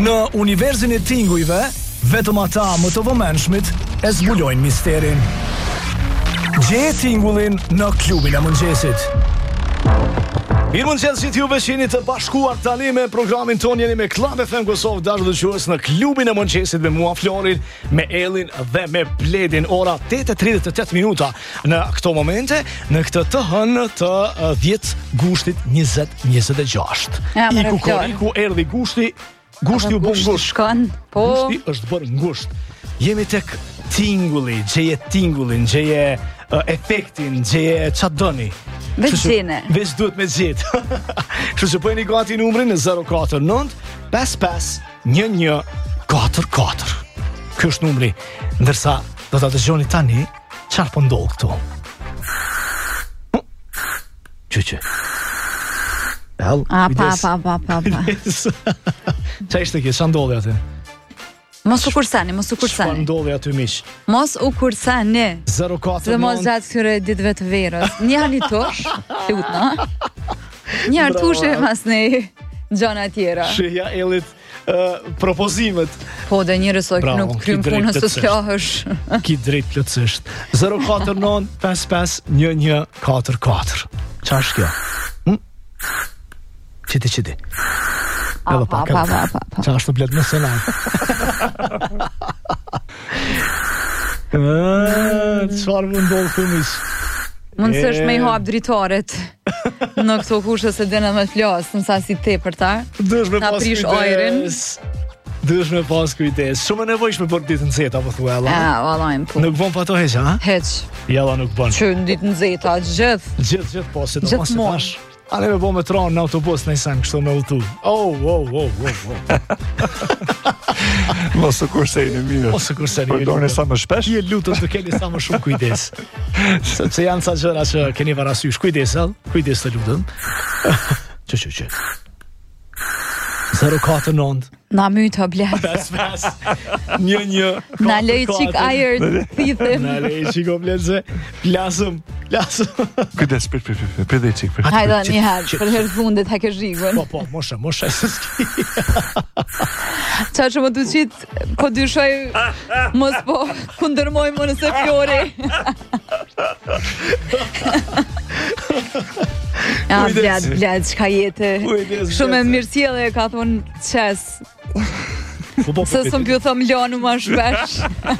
Në universin e tingujve, vetëm ata më të vëmendshmit e zbulojnë misterin. Gjeje tingullin në klubin e mëngjesit. Mirë mëngjesit juve që jeni të bashkuar tani me programin ton, jeni me Club FM Kosovë dashur dëgjues në klubin e mëngjesit me mua Florin, me Ellin dhe me Bledin. Ora 8:38 minuta në këto momente, në këtë të hënë të 10 gushtit 2026. Iku koriku erdhi gushti u bën ngusht. Shkon, po. Gushti është bërë ngusht. Jemi tek tingulli, gjeje tingullin, gjeje efektin, gjeje çfarë doni. Veç duhet me gjetë. Kështu që bëjeni gati numrin në 049 55 11 44. Ky është numri, ndërsa do ta dëgjoni tani çfarë po ndodh këtu. Çuçi. Pa. Qa ishte kjo, qa ndodhi aty? Mos u kursani. Qa ndodhi aty miq? Mos u kursani. 049 Dhe mos gjatë këtyre ditëve të verës. Një hani tush, lut, no? Një artushe mas në gjona tjera. Shihja Ellit propozimet. Po dhe njërës o nuk krym punës të s'klohësh. Ki drejt plotësisht. 049 55 11 44. Qa është kjo? Qiti. Edhe pa. Qa është të blet në senat. Qfarë më ndodhë këmish? Mund së është me i hap dritaret në këto kushë se dena me flasë nësa si te për ta. Ta prish ajrin. Dësh me pas kujdes. Shumë e nevojshme për ditë nxehta po thua Ella. Vallajm po. Nuk bën pa to heq, ha? Heq. Jella nuk bën. Që në ditë nxehta gjithë. Gjithë po, si do mos e thash. Ale me bo me tronë në autobus në isan kështu me utu. Mos u kursejnë mirë. Përdojnë sa më shpesh. Je lutën të keni sa më shumë kujdes. Sepse janë sa gjëra që keni parasysh. Kujdes të lutën. Që 049 Na myta blet. Pes. Një. Na lej qik ajer thithim. Na lej qik o bletëse. Plasëm. Kujdes, për dhe qik. Hajda një herë, për herë fundit hake zhigën. Po, moshe. Qa që më të qitë, po dyshoj, mos po kundërmoj më nëse Flori. Ja, bled, qka jetë. Shumë e mirësjele ka thonë qes. Se sëm pjo thëm lanu ma shpesh.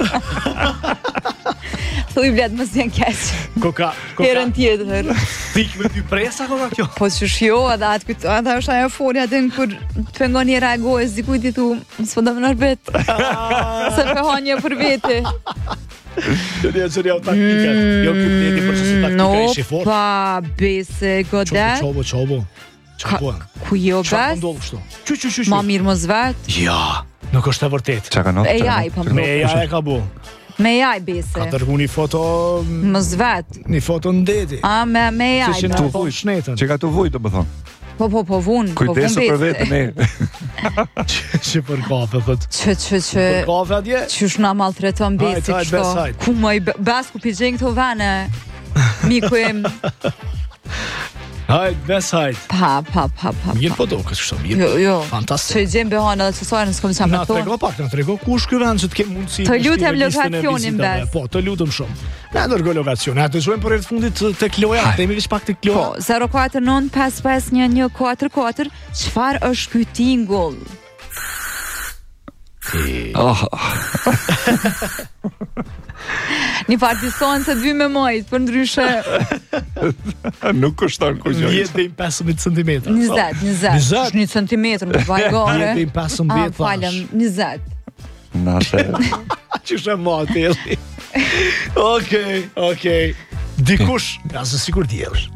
Thuj bled, më s'jen keq. Koka. Herën tjetër. Thik me ty presa koka kjo? Po që shjo, edhe është ajo folja atë në kur të pengon një reagojës, dikuj ti thu, s'po do më nërbet. Se pëha një për vete. Qërja o taktikat. Jo këtë neti për që si taktika i shifor. No, pa, bese, godet. Qobo. Ku jo bet? Qa ndodhë kështu? Qy. Ma mirë mos vet. Ja, nuk është e vërtet. Qa ka not? E jaj, pa më. Me jaj e ka bu. Me jaj, bese. Ka tërgu një foto... Mos vet. Një foto në deti. Me jaj. Si që në thonë shnetën. Që ka të vuj, do më thonë. Po vunë. Kujdesu për vetë me. Që për kafe, thët. Që. Për kafe atje? Qysh na maltreton besi kështo. Ku më i bes ku pijën këto vene. Miku im. Hajt. Pa. Mirë po do, kësë kështë mirë. Jo. Fantastik. Që i gjemë behana dhe që sajnë s'kom që me thonë. Na trego ku është këven që të kemë mundësi. Të lutem lokacionin bes. Po, të lutem shumë. Na dërgoj lokacion. Na të shojmë për e të fundit të kloja. Të imi vish pak të kloja. Po, 049 55 11 44. Qfar është ky tingull? Një partisonë se 2 me majtë, për ndryshe. Nuk kushton ku gjojtë. 10 dhe 15 cm. 20. 1 cm në vajgore. 10 dhe 15 falem, 20. Nashe. Qështë e matë, Eli. Okej. Dikush, asë sikur djelësh.